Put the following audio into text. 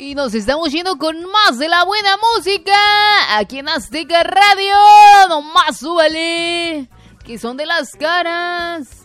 Y nos estamos yendo con más de la buena música aquí en Azteca Radio. Nomás súbale, que son de las caras.